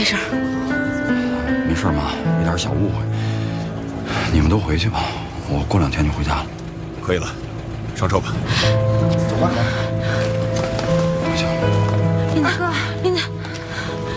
没事。 没事妈，一点小误会。你们都回去吧，我过2天就回家了。 可以了，上车吧。 走吧。